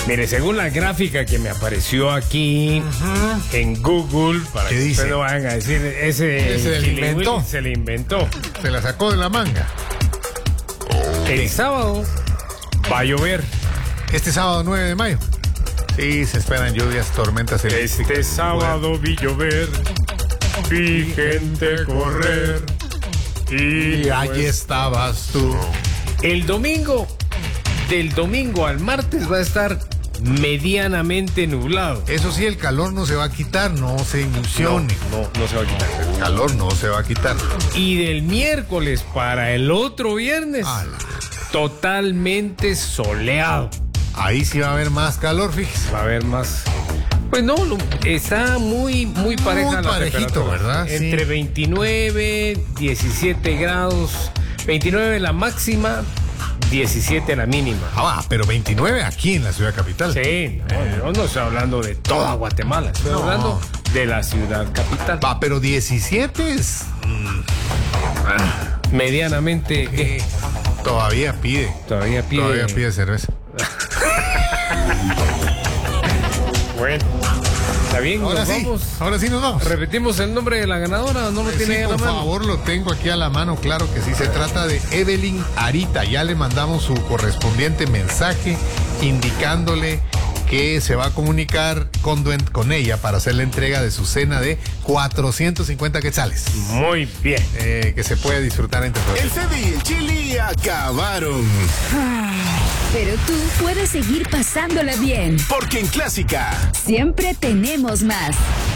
Mire, según la gráfica que me apareció aquí en Google, para ¿Qué que dice? ustedes no vayan a decir, ese ¿Se le inventó? se le inventó. Se la sacó de la manga. El sábado va a llover. Este sábado 9 de mayo. Sí, se esperan lluvias, tormentas eléctricas. Este sábado vi llover, vi gente correr. Y allí estabas tú. El domingo, del domingo al martes va a estar medianamente nublado. Eso sí, el calor no se va a quitar, no se ilusione. No se va a quitar. El calor no se va a quitar. Y del miércoles para el otro viernes, Ala. totalmente soleado. Ahí sí va a haber más calor, fíjese. Va a haber más. Pues no, está muy pareja Muy la parejito, temperatura. ¿verdad? Sí. Entre 29, 17 grados, 29 la máxima, 17 la mínima. Pero 29 aquí en la ciudad capital. Sí, yo no estoy hablando de toda Guatemala, estoy hablando de la ciudad capital. Pero 17 es... Medianamente, ¿qué? Todavía pide. Todavía pide cerveza. Bueno, está bien, Ahora sí nos vamos. Repetimos el nombre de la ganadora, no lo tiene ahí a la por mano. favor, lo tengo aquí a la mano, claro que sí. Se trata de Evelyn Arita. Ya le mandamos su correspondiente mensaje indicándole que se va a comunicar con ella para hacer la entrega de su cena de 450 quetzales. Muy bien. Que se puede disfrutar entre todos. El Fede y el Chili acabaron. Pero tú puedes seguir pasándola bien. Porque en Clásica Siempre tenemos más.